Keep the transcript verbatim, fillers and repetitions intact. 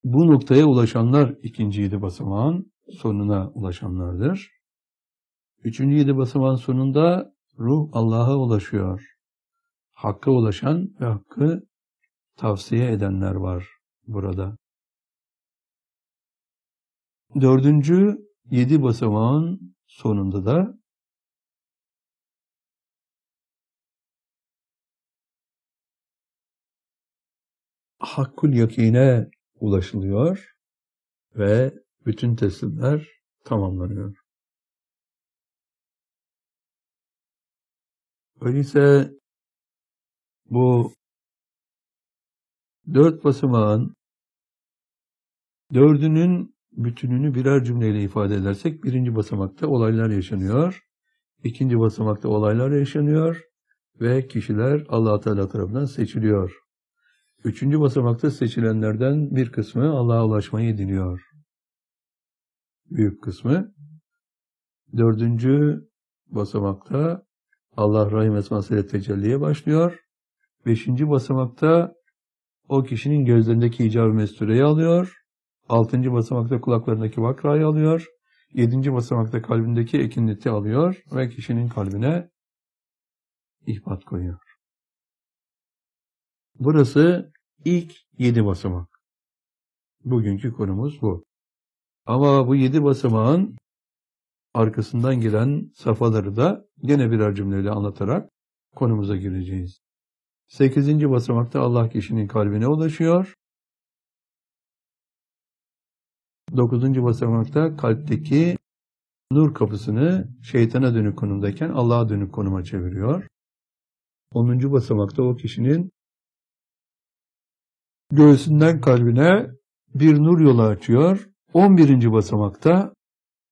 Bu noktaya ulaşanlar ikinci yedi basamağın sonuna ulaşanlardır. Üçüncü yedi basamağın sonunda ruh Allah'a ulaşıyor. Hakka ulaşan ve hakkı tavsiye edenler var burada. Dördüncü yedi basamağın sonunda da hakkul yakine ulaşılıyor ve bütün teslimler tamamlanıyor. Öyleyse bu dört basamağın dördünün bütününü birer cümleyle ifade edersek birinci basamakta olaylar yaşanıyor, ikinci basamakta olaylar yaşanıyor ve kişiler Allah Teala tarafından seçiliyor. Üçüncü basamakta seçilenlerden bir kısmı Allah'a ulaşmayı diliyor. Büyük kısmı. Dördüncü basamakta Allah Rahim Esması'yla tecelliye başlıyor. Beşinci basamakta o kişinin gözlerindeki icab-ı mestureyi alıyor. Altıncı basamakta kulaklarındaki vakrayı alıyor. Yedinci basamakta kalbindeki ekinleti alıyor ve kişinin kalbine ihbat koyuyor. Burası ilk yedi basamak. Bugünkü konumuz bu. Ama bu yedi basamağın arkasından gelen safhaları da gene birer cümleyle anlatarak konumuza gireceğiz. Sekizinci basamakta Allah kişinin kalbine ulaşıyor. Dokuzuncu basamakta kalpteki nur kapısını şeytana dönük konumdayken Allah'a dönük konuma çeviriyor. Onuncu basamakta o kişinin göğsünden kalbine bir nur yolu açıyor. On birinci basamakta